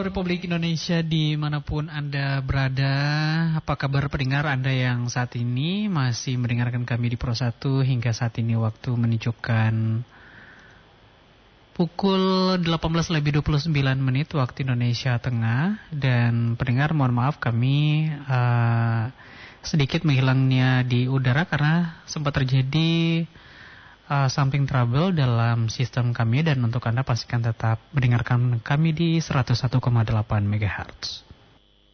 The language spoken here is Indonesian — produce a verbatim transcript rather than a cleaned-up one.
Halo Republik Indonesia dimanapun Anda berada. Apa kabar pendengar Anda yang saat ini masih mendengarkan kami di Pro satu hingga saat ini waktu menunjukkan pukul delapan belas lebih dua puluh sembilan menit waktu Indonesia Tengah. Dan pendengar mohon maaf kami uh, sedikit menghilangnya di udara karena sempat terjadi Uh, samping trouble dalam sistem kami. Dan untuk Anda pastikan tetap mendengarkan kami di seratus satu koma delapan megahertz.